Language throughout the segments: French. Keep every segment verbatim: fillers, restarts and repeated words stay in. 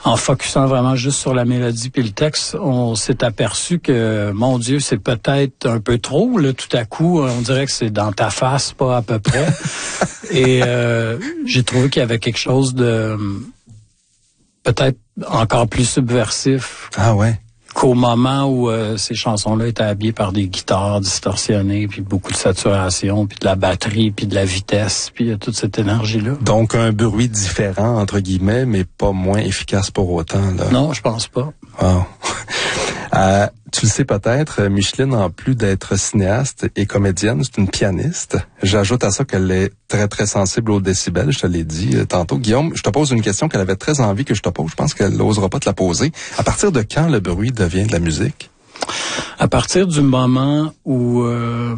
en focusant vraiment juste sur la mélodie puis le texte, on s'est aperçu que, mon Dieu, c'est peut-être un peu trop. Là, tout à coup, on dirait que c'est dans ta face, pas à peu près. Et euh, j'ai trouvé qu'il y avait quelque chose de peut-être encore plus subversif. Ah ouais. Qu'au moment où euh, ces chansons-là étaient habillées par des guitares distorsionnées, puis beaucoup de saturation, puis de la batterie, puis de la vitesse, puis euh, toute cette énergie-là. Donc un bruit différent, entre guillemets, mais pas moins efficace pour autant, là. Non, je pense pas. Wow. euh, tu le sais peut-être, Micheline, en plus d'être cinéaste et comédienne, c'est une pianiste. J'ajoute à ça qu'elle est très, très sensible aux décibels, je te l'ai dit euh, tantôt. Guillaume, je te pose une question qu'elle avait très envie que je te pose. Je pense qu'elle n'osera pas te la poser. À partir de quand le bruit devient de la musique? À partir du moment où euh,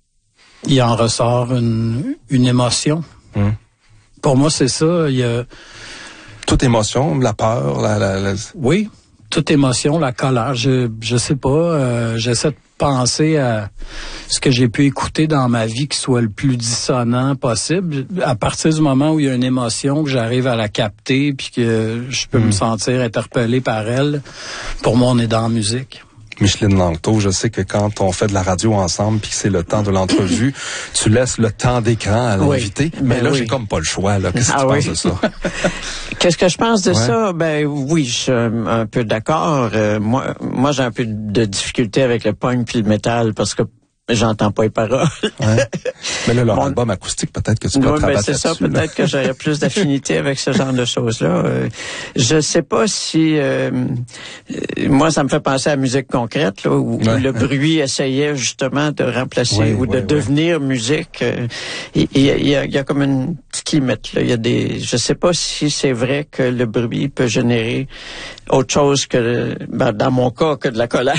il en ressort une, une émotion. Hum. Pour moi, c'est ça. Il y a... Toute émotion, la peur, la... la, la... Oui. Toute émotion, la colère, je je sais pas, euh, j'essaie de penser à ce que j'ai pu écouter dans ma vie qui soit le plus dissonant possible. À partir du moment où il y a une émotion, que j'arrive à la capter puis que je peux mmh. me sentir interpellé par elle, pour moi, on est dans la musique. Micheline Langto, je sais que quand on fait de la radio ensemble puis que c'est le temps de l'entrevue, tu laisses le temps d'écran à l'invité. Oui, mais là, oui. j'ai comme pas le choix, là. Qu'est-ce que ah tu oui. penses de ça? Qu'est-ce que je pense de ouais. ça? Ben oui, je suis un peu d'accord. Euh, moi, moi, j'ai un peu de difficulté avec le punk puis le métal parce que j'entends pas les paroles. Ouais. Mais là, leur bon, album acoustique, peut-être que tu peux oui, travailler ben c'est ça, peut-être que j'aurais plus d'affinité avec ce genre de choses-là. Euh, je sais pas si... Euh, moi, ça me fait penser à la musique concrète, là, où, ouais, où le ouais. bruit essayait justement de remplacer ouais, ou de ouais, devenir ouais. musique. Il y, y, a, y a comme une petite limite. Là. Il y a des... Je sais pas si c'est vrai que le bruit peut générer autre chose que, ben, dans mon cas, que de la colère.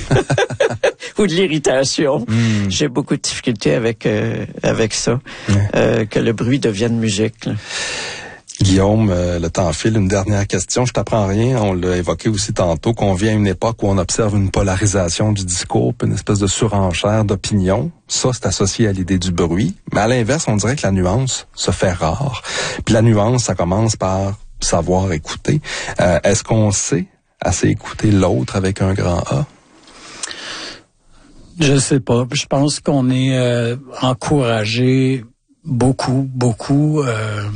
Ou de l'irritation. Mm. J'ai beaucoup de difficultés avec euh, avec ça, ouais. euh, que le bruit devienne musique. Là. Guillaume, euh, le temps file. Une dernière question. Je t'apprends rien. On l'a évoqué aussi tantôt, qu'on vient à une époque où on observe une polarisation du discours, une espèce de surenchère d'opinion. Ça, c'est associé à l'idée du bruit. Mais à l'inverse, on dirait que la nuance se fait rare. Puis la nuance, ça commence par savoir écouter. Euh, est-ce qu'on sait assez écouter l'autre avec un grand A? Je sais pas. Je pense qu'on est euh, encouragé beaucoup, beaucoup euh,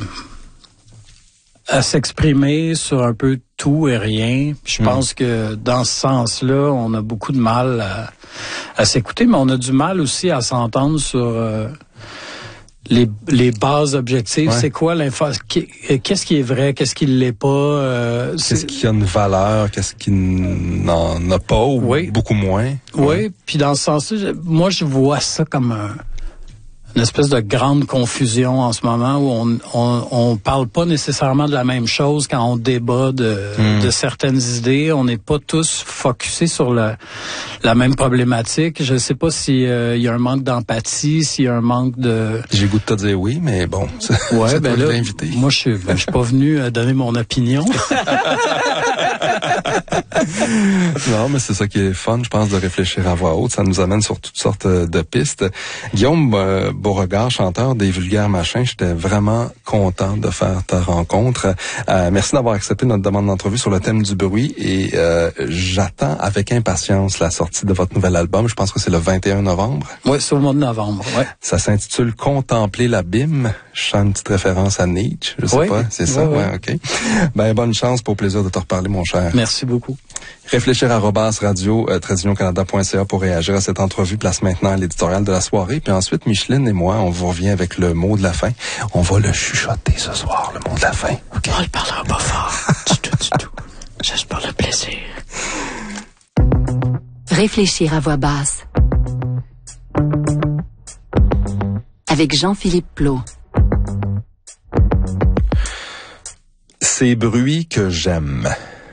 à s'exprimer sur un peu tout et rien. Je mmh. pense que dans ce sens-là, on a beaucoup de mal à, à s'écouter, mais on a du mal aussi à s'entendre sur euh, les, les bases objectives. Ouais. C'est quoi l'info? Qu'est-ce qui est vrai? Qu'est-ce qui l'est pas? Euh, qu'est-ce qui a une valeur? Qu'est-ce qui n'en a pas ou oui. beaucoup moins? Oui, ouais. Puis dans ce sens-là, moi, je vois ça comme un, une espèce de grande confusion en ce moment où on, on, on parle pas nécessairement de la même chose quand on débat de, mmh. de certaines idées. On n'est pas tous focusés sur la, la même problématique. Je sais pas s'il euh, y a un manque d'empathie, s'il y a un manque de... J'ai le goût de te dire oui, mais bon, ouais, c'est ben toi là, l'invité. Moi, je suis, ben, je suis pas venu à donner mon opinion. Non, mais c'est ça qui est fun, je pense, de réfléchir à voix haute. Ça nous amène sur toutes sortes de pistes. Guillaume euh, Beauregard, chanteur des Vulgaires Machins, j'étais vraiment content de faire ta rencontre. Euh, merci d'avoir accepté notre demande d'entrevue sur le thème du bruit et euh, j'attends avec impatience la sortie de votre nouvel album. Je pense que c'est le vingt et un novembre. Oui, c'est au mois de novembre, ouais. Ça s'intitule Contempler l'abîme. Je sens une petite référence à Nietzsche, je sais oui, pas, c'est ça, oui, ouais, OK. Ben, bonne chance, pour plaisir de te reparler, mon cher. Merci beaucoup. Réfléchir arobase radio euh, trait d'union canada point c a pour réagir à cette entrevue. Place maintenant à l'éditorial de la soirée. Puis ensuite, Micheline et moi, on vous revient avec le mot de la fin. On va le chuchoter ce soir, le mot de la fin. Okay. On le parlera pas fort. Du tout, du tout. Juste pour le plaisir. Réfléchir à voix basse. Avec Jean-Philippe Plot. Ces bruits que j'aime.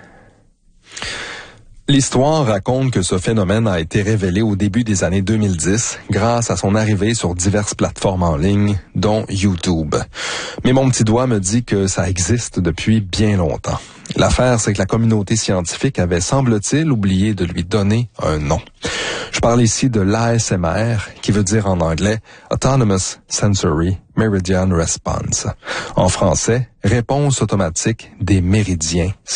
L'histoire raconte que ce phénomène a été révélé au début des années deux mille dix grâce à son arrivée sur diverses plateformes en ligne, dont YouTube. Mais mon petit doigt me dit que ça existe depuis bien longtemps. L'affaire, c'est que la communauté scientifique avait, semble-t-il, oublié de lui donner un nom. Je parle ici de l'A S M R, qui veut dire en anglais « Autonomous Sensory Meridian Response ». En français, réponse automatique des méridiens